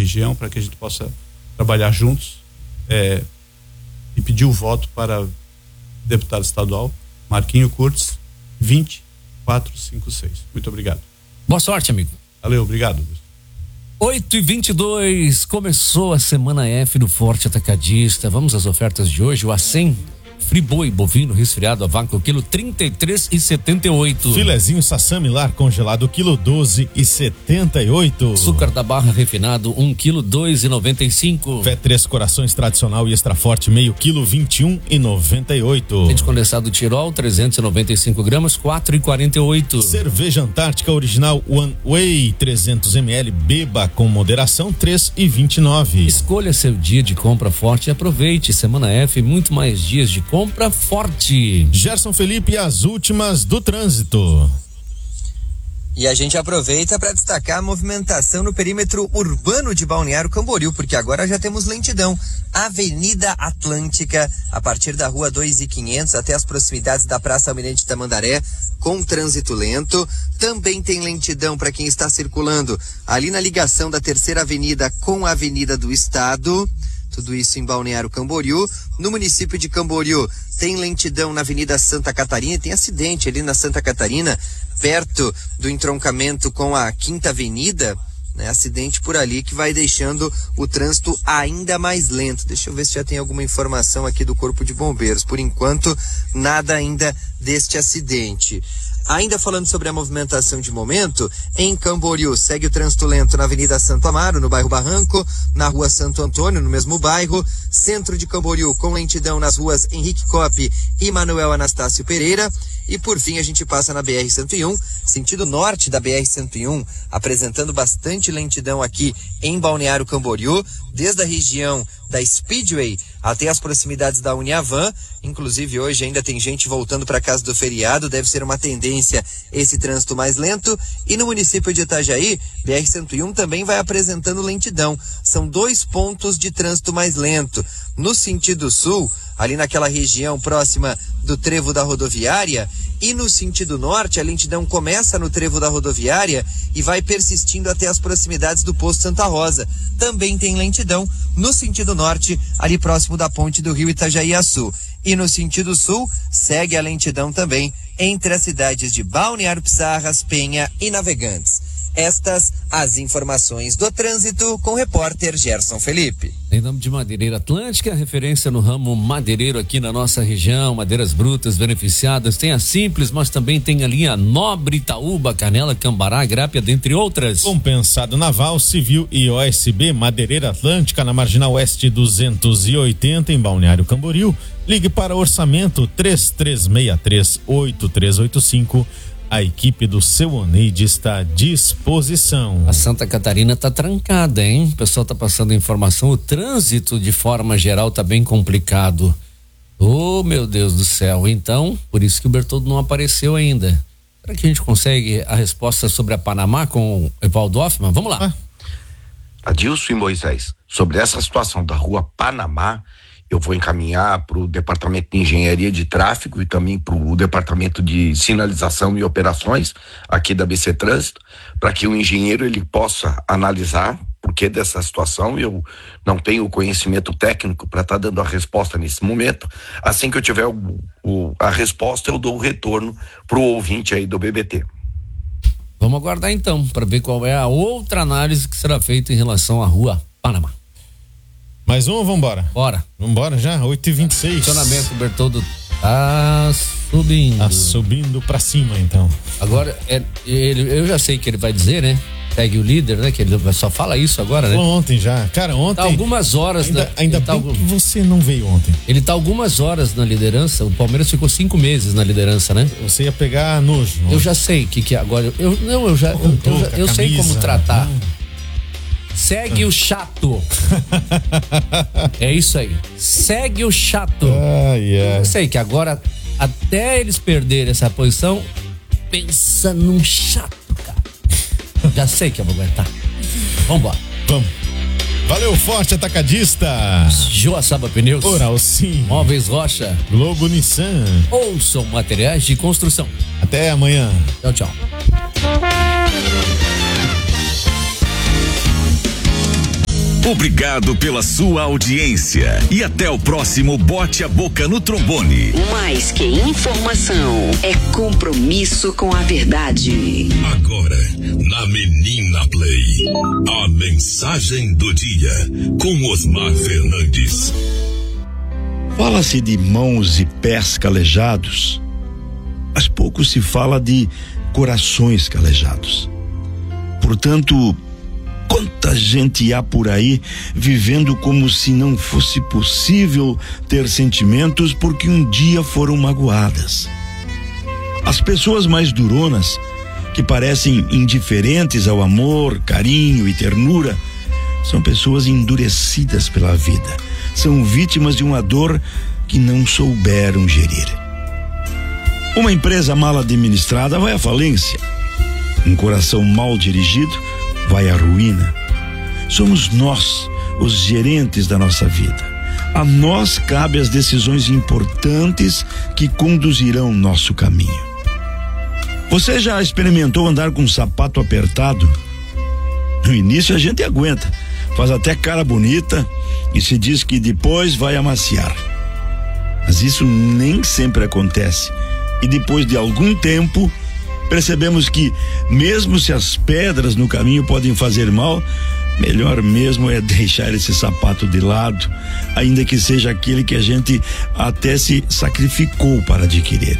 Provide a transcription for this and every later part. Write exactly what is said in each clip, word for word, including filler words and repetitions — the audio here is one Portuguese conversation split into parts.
região, para que a gente possa trabalhar juntos, é, e pedir o voto para deputado estadual Marquinho Curtis vinte quatro cinco seis. Muito obrigado. Boa sorte, amigo. Valeu, obrigado. oito e vinte e dois, começou a semana F do Forte Atacadista. Vamos às ofertas de hoje. O Acém Friboi bovino resfriado a vácuo, quilo trinta e três e setenta e oito. Filezinho Sassami Lar congelado, quilo doze e setenta e oito. Açúcar da Barra refinado, um quilo dois e noventa e cinco. Fé Três Corações tradicional e extra forte, meio quilo vinte e um e noventa e oito. Leite condensado Tirol, trezentos e noventa e cinco gramas, quatro e quarenta e oito. Cerveja Antártica original One Way, trezentos mililitros, beba com moderação, três e vinte e nove. Escolha seu dia de compra forte e aproveite. Semana F, muito mais dias de compra forte. Gerson Felipe, as últimas do trânsito. E a gente aproveita para destacar a movimentação no perímetro urbano de Balneário Camboriú, porque agora já temos lentidão. Avenida Atlântica, a partir da rua dois e quinhentos até as proximidades da Praça Almirante Tamandaré, com trânsito lento. Também tem lentidão para quem está circulando ali na ligação da Terceira Avenida com a Avenida do Estado. Tudo isso em Balneário Camboriú. No município de Camboriú tem lentidão na Avenida Santa Catarina, tem acidente ali na Santa Catarina, perto do entroncamento com a Quinta Avenida, né? Acidente por ali que vai deixando o trânsito ainda mais lento. Deixa eu ver se já tem alguma informação aqui do Corpo de Bombeiros. Por enquanto, nada ainda deste acidente. Ainda falando sobre a movimentação de momento, em Camboriú segue o trânsito lento na Avenida Santo Amaro, no bairro Barranco, na Rua Santo Antônio, no mesmo bairro, centro de Camboriú com lentidão nas ruas Henrique Coppe e Manuel Anastácio Pereira, e por fim a gente passa na B R cento e um, sentido norte da B R cento e um, apresentando bastante lentidão aqui em Balneário Camboriú, desde a região da Speedway até as proximidades da Uniavan. Inclusive hoje ainda tem gente voltando para casa do feriado, deve ser uma tendência esse trânsito mais lento. E no município de Itajaí, B R cento e um também vai apresentando lentidão. São dois pontos de trânsito mais lento. No sentido sul, ali naquela região próxima do trevo da rodoviária, e no sentido norte, a lentidão começa no trevo da rodoviária e vai persistindo até as proximidades do posto Santa Rosa. Também tem lentidão no sentido norte, ali próximo da ponte do rio Itajaí-Açu. E no sentido sul, segue a lentidão também entre as cidades de Balneário Pissarras, Penha e Navegantes. Estas as informações do trânsito com o repórter Gerson Felipe. Em nome de Madeireira Atlântica, referência no ramo madeireiro aqui na nossa região, madeiras brutas beneficiadas, tem a Simples, mas também tem a linha Nobre, Itaúba, Canela, Cambará, Grápia, dentre outras. Compensado Naval, Civil e O S B, Madeireira Atlântica, na Marginal Oeste duzentos e oitenta, em Balneário Camboriú. Ligue para orçamento três três seis três, oito três oito cinco. A equipe do seu Oneide está à disposição. A Santa Catarina tá trancada, hein? O pessoal tá passando informação. O trânsito, de forma geral, tá bem complicado. Oh, meu Deus do céu. Então, por isso que o Bertoldo não apareceu ainda. Será que a gente consegue a resposta sobre a Panamá com o Evaldo Hoffman? Vamos lá. Ah. Adilson e Moisés, sobre essa situação da rua Panamá, eu vou encaminhar para o Departamento de Engenharia de Tráfego e também para o Departamento de Sinalização e Operações aqui da B C Trânsito, para que o engenheiro ele possa analisar por que dessa situação. Eu não tenho conhecimento técnico para estar tá dando a resposta nesse momento. Assim que eu tiver o, o, a resposta, eu dou o retorno para o ouvinte aí do B B T. Vamos aguardar então para ver qual é a outra análise que será feita em relação à rua Panamá. Mais um ou vambora? Bora. Vambora já, oito e vinte e seis. Funcionamento, o Bertoldo tá subindo. Tá subindo pra cima, então. Agora, é, ele, eu já sei que ele vai dizer, né? Segue o líder, né? Que ele só fala isso agora, né? Ontem já. Cara, ontem... Tá algumas horas... Ainda, na, ainda tá bem algum, que você não veio ontem. Ele tá algumas horas na liderança. O Palmeiras ficou cinco meses na liderança, né? Você ia pegar nojo. Eu já sei que que agora... Eu, não, eu já... Eu, eu, já, eu sei como tratar. Hum. Segue o chato. É isso aí. Segue o chato. Ah, yeah. Eu sei que agora, até eles perderem essa posição, pensa num chato, cara. Já sei que eu vou aguentar. Vambora. Vamos. Valeu, Forte Atacadista. Joaçaba Pneus. Oral Sim. Móveis Rocha. Globo Nissan. Ouçam materiais de construção. Até amanhã. Tchau, tchau. Obrigado pela sua audiência e até o próximo Bote a Boca no Trombone. Mais que informação, é compromisso com a verdade. Agora, na Menina Play, a mensagem do dia com Osmar Fernandes. Fala-se de mãos e pés calejados, mas pouco se fala de corações calejados. Portanto, quanta gente há por aí vivendo como se não fosse possível ter sentimentos porque um dia foram magoadas. As pessoas mais duronas, que parecem indiferentes ao amor, carinho e ternura, são pessoas endurecidas pela vida. São vítimas de uma dor que não souberam gerir. Uma empresa mal administrada vai à falência. Um coração mal dirigido vai à ruína. Somos nós os gerentes da nossa vida. A nós cabe as decisões importantes que conduzirão nosso caminho. Você já experimentou andar com um sapato apertado? No início a gente aguenta, faz até cara bonita e se diz que depois vai amaciar. Mas isso nem sempre acontece. E depois de algum tempo, percebemos que, mesmo se as pedras no caminho podem fazer mal, melhor mesmo é deixar esse sapato de lado, ainda que seja aquele que a gente até se sacrificou para adquirir.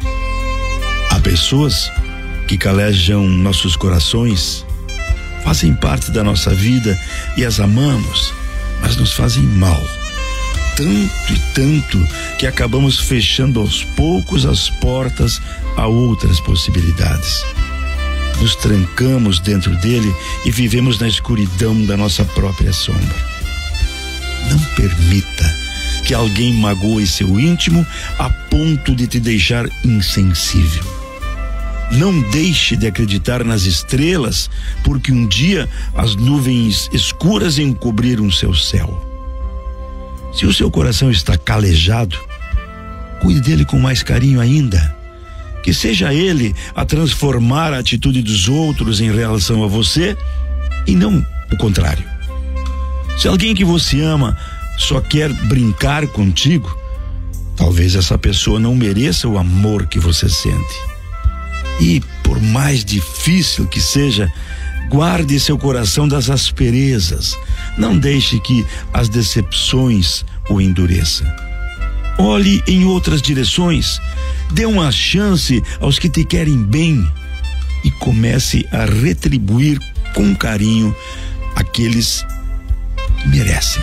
Há pessoas que calejam nossos corações, fazem parte da nossa vida e as amamos, mas nos fazem mal. Tanto e tanto que acabamos fechando aos poucos as portas a outras possibilidades. Nos trancamos dentro dele e vivemos na escuridão da nossa própria sombra. Não permita que alguém magoe seu íntimo a ponto de te deixar insensível. Não deixe de acreditar nas estrelas, porque um dia as nuvens escuras encobriram seu céu. Se o seu coração está calejado, cuide dele com mais carinho ainda. Que seja ele a transformar a atitude dos outros em relação a você e não o contrário. Se alguém que você ama só quer brincar contigo, talvez essa pessoa não mereça o amor que você sente. E por mais difícil que seja, guarde seu coração das asperezas. Não deixe que as decepções o endureçam. Olhe em outras direções. Dê uma chance aos que te querem bem e comece a retribuir com carinho aqueles que merecem.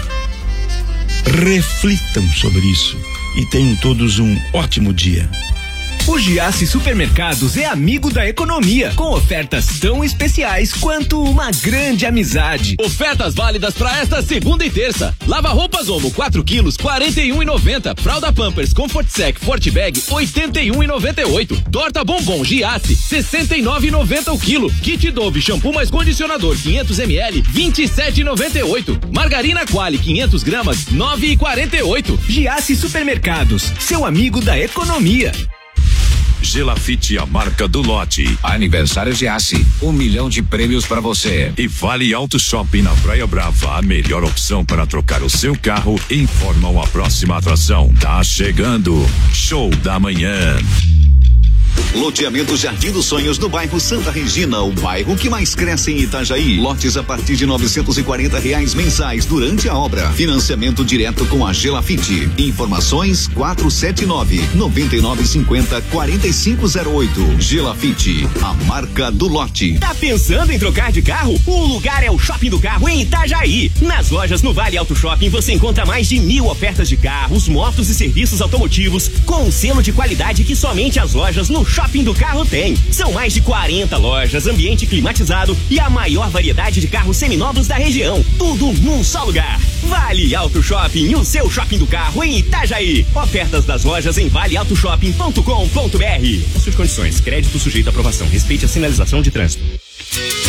Reflitam sobre isso e tenham todos um ótimo dia. O Giasse Supermercados é amigo da economia, com ofertas tão especiais quanto uma grande amizade. Ofertas válidas para esta segunda e terça. Lava roupas Omo quatro quilos, quarenta e um e noventa. Fralda Pampers Comfort Sec Forte Bag, oitenta e um e noventa e oito. Torta Bombom Giasse, sessenta e nove e noventa o quilo. Kit Dove shampoo mais condicionador quinhentos mililitros, vinte e sete e noventa e oito. Margarina Qualy quinhentas gramas, nove e quarenta e oito. Giasse Supermercados, seu amigo da economia. Gelafite, a marca do lote. Aniversário Giasse, um milhão de prêmios para você. E Vale Auto Shopping na Praia Brava, a melhor opção para trocar o seu carro. Informam a próxima atração. Tá chegando. Show da manhã. Loteamento Jardim dos Sonhos no bairro Santa Regina, o bairro que mais cresce em Itajaí. Lotes a partir de novecentos e quarenta reais mensais durante a obra. Financiamento direto com a Gelafite. Informações quatro sete nove, nove nove cinco zero, quatro cinco zero oito. Gelafite, a marca do lote. Tá pensando em trocar de carro? O lugar é o Shopping do Carro em Itajaí. Nas lojas no Vale Auto Shopping você encontra mais de mil ofertas de carros, motos e serviços automotivos com um selo de qualidade que somente as lojas no Shopping do Carro tem. São mais de quarenta lojas, ambiente climatizado e a maior variedade de carros seminovos da região. Tudo num só lugar. Vale Auto Shopping, o seu shopping do carro em Itajaí. Ofertas das lojas em vale auto shopping ponto com ponto br. Suas condições, crédito sujeito à aprovação. Respeite a sinalização de trânsito.